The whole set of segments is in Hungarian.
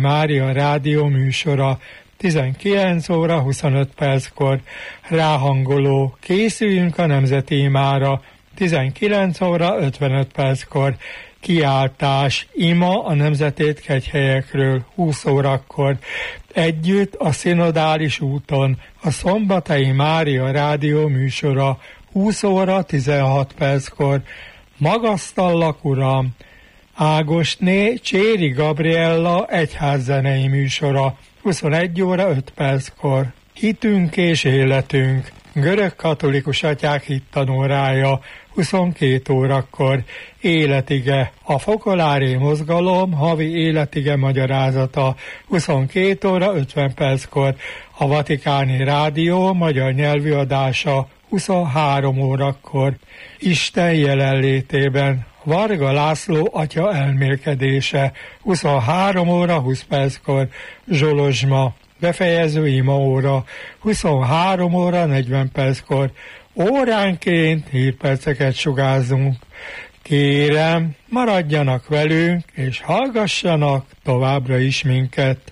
Mária rádió műsora 19 óra 25 perckor, ráhangoló Készüljünk a nemzeti imára 19 óra 55 perckor, kiáltás ima a nemzetét kegyhelyekről 20 órakor, együtt a szinodális úton a Szombathelyi Mária rádió műsora 20 óra 16 perckor, magasztallak Uram, Ágosné Cséri Gabriella egyházzenei műsora 21 óra 5 perckor, hitünk és életünk, görög-katolikus atyák hittanórája 22 órakor, életige, a Fokolári mozgalom havi életige magyarázata 22 óra 50 perckor, a Vatikáni Rádió magyar nyelvű adása 23 órakor, Isten jelenlétében, Varga László atya elmélkedése 23 óra 20 perckor, Zsolozsma, befejező imaóra 23 óra 40 perckor, óránként hírperceket sugázzunk. Kérem, maradjanak velünk, és hallgassanak továbbra is minket.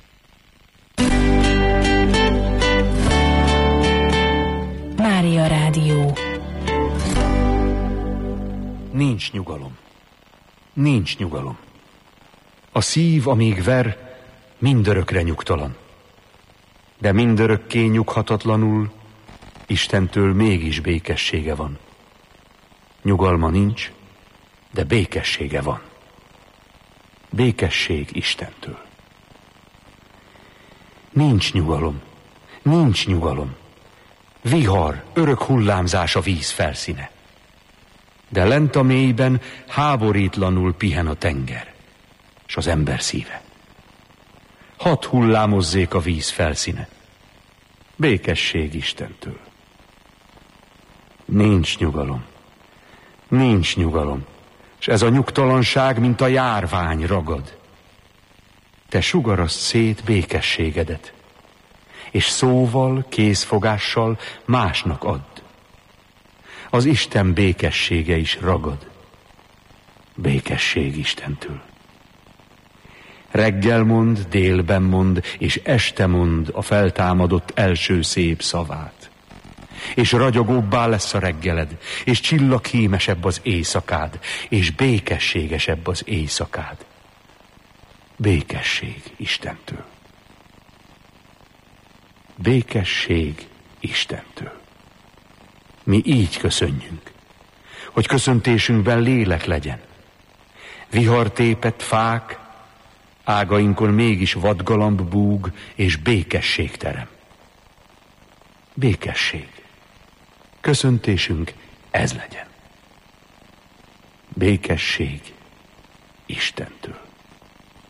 Mária Rádió. Nincs nyugalom. Nincs nyugalom. A szív, amíg ver, mindörökre nyugtalan. De mindörökké nyughatatlanul Istentől mégis békessége van. Nyugalma nincs, de békessége van. Békesség Istentől. Nincs nyugalom. Nincs nyugalom. Vihar, örök hullámzás a víz felszíne. De lent a mélyben háborítlanul pihen a tenger, s az ember szíve. Hadd hullámozzék a víz felszíne. Békesség Istentől. Nincs nyugalom. Nincs nyugalom, s ez a nyugtalanság, mint a járvány ragad. Te sugaraszt szét békességedet, és szóval, kézfogással másnak add. Az Isten békessége is ragad. Békesség Istentől. Reggel mond, délben mond, és este mond a feltámadott első szép szavát. És ragyogóbbá lesz a reggeled, és csillaghímesebb az éjszakád, és békességesebb az éjszakád. Békesség Istentől. Békesség Istentől. Mi így köszönjünk, hogy köszöntésünkben lélek legyen. Vihartépett fák, ágainkon mégis vadgalamb búg, és békesség terem. Békesség. Köszöntésünk ez legyen. Békesség Istentől.